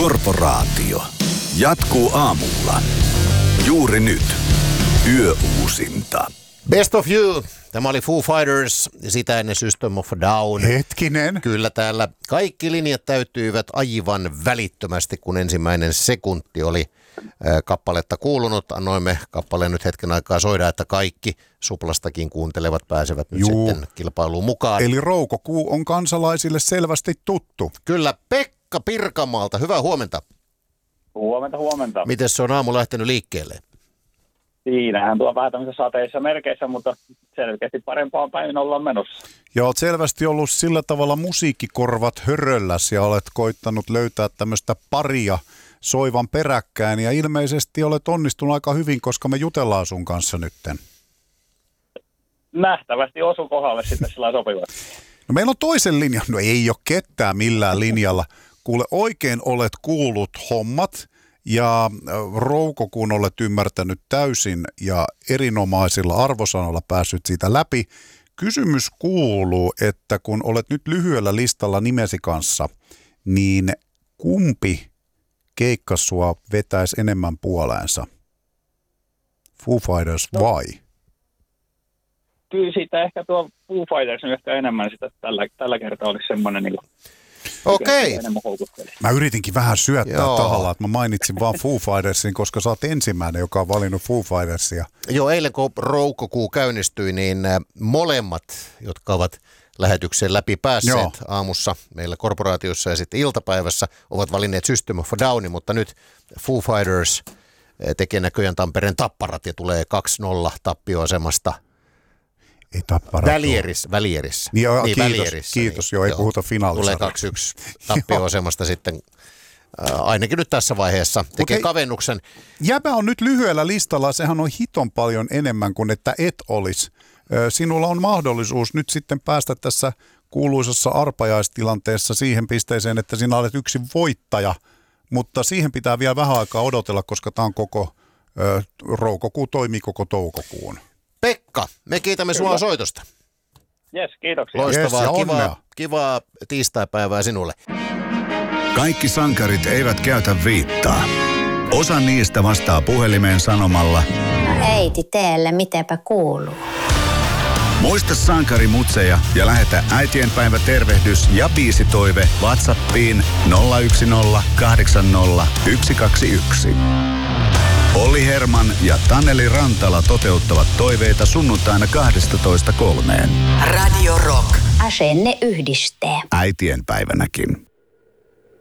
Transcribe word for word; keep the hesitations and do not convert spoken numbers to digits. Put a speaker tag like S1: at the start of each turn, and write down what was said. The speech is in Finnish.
S1: Korporaatio. Jatkuu aamulla. Juuri nyt. Yöuusinta.
S2: Best of You. Tämä oli Foo Fighters ja sitä ennen System of a Down.
S3: Hetkinen.
S2: Kyllä täällä kaikki linjat täyttyivät aivan välittömästi, kun ensimmäinen sekunti oli äh, kappaletta kuulunut. Annoimme kappaleen nyt hetken aikaa soida, että kaikki Suplastakin kuuntelevat pääsevät nyt Juu. sitten kilpailuun mukaan.
S3: Eli Roukokuu on kansalaisille selvästi tuttu.
S2: Kyllä, Pekka Pirkanmaalta. Hyvää huomenta.
S4: Huomenta, huomenta.
S2: Miten se on aamu lähtenyt liikkeelle?
S4: Siinähän tuo vähän tämmöisessä sateissa merkeissä, mutta selkeästi parempaan päin ollaan menossa.
S3: Ja olet selvästi ollut sillä tavalla musiikkikorvat hörölläs ja olet koittanut löytää tämmöistä paria soivan peräkkäin. Ja ilmeisesti olet onnistunut aika hyvin, koska me jutellaan sun kanssa nytten.
S4: Nähtävästi osu kohdalle sitten sillä sopivasti.
S3: No meillä on toisen linjan. No ei ole ketään millään linjalla. Kuule, oikein olet kuullut hommat. Ja Roukokuun olet ymmärtänyt täysin ja erinomaisilla arvosanoilla päässyt siitä läpi. Kysymys kuuluu, että kun olet nyt lyhyellä listalla nimesi kanssa, niin kumpi keikka sua vetäisi enemmän puoleensa? Foo Fighters
S4: no,
S3: vai?
S4: Kyllä siitä ehkä tuo Foo Fighters on ehkä enemmän sitä tällä, tällä kertaa olisi semmoinen niin
S2: Okei.
S3: Mä yritinkin vähän syöttää Joo. tahalla, että mä mainitsin vaan Foo Fightersin, koska sä oot ensimmäinen, joka on valinnut Foo Fightersia.
S2: Joo, eilen kun Roukokuu käynnistyi, niin molemmat, jotka ovat lähetyksen läpi päässeet Joo. aamussa meillä korporaatiossa ja sitten iltapäivässä, ovat valinneet System of a Downin, mutta nyt Foo Fighters tekee näköjään Tampereen Tapparat ja tulee kaksi nolla tappioasemasta.
S3: Ei Tappara.
S2: Välierissä. Välierissä.
S3: Niin, joo,
S2: niin,
S3: kiitos,
S2: välierissä.
S3: kiitos.
S2: Niin,
S3: joo, ei
S2: joo.
S3: puhuta finaalissa.
S2: Tulee kaksi yksi tappioasemasta sitten, äh, ainakin nyt tässä vaiheessa, tekee okay. kavennuksen.
S3: Jäbä on nyt lyhyellä listalla, sehän on hiton paljon enemmän kuin että et olisi. Sinulla on mahdollisuus nyt sitten päästä tässä kuuluisassa arpajaistilanteessa siihen pisteeseen, että sinä olet yksi voittaja, mutta siihen pitää vielä vähän aikaa odotella, koska tämä on koko, äh, Roukokuu toimii koko toukokuun.
S2: Pekka, me kiitämme Kyllä. sua soitosta.
S4: Jes, kiitoksia.
S2: Loistavaa,
S3: yes,
S2: kivaa, kivaa tiistaipäivää sinulle.
S1: Kaikki sankarit eivät käytä viittaa. Osa niistä vastaa puhelimeen sanomalla
S5: Äiti, teelle mitäpä kuuluu?
S1: Muista sankarimutseja ja lähetä äitienpäivä tervehdys ja biisitoive WhatsAppiin nolla yksi nolla kahdeksan nolla yksi kaksi yksi. Olli Herman ja Taneli Rantala toteuttavat toiveita sunnuntaina kahdestatoista kolmeen.
S5: Radio Rock. Asenne yhdistää.
S1: Äitienpäivänäkin.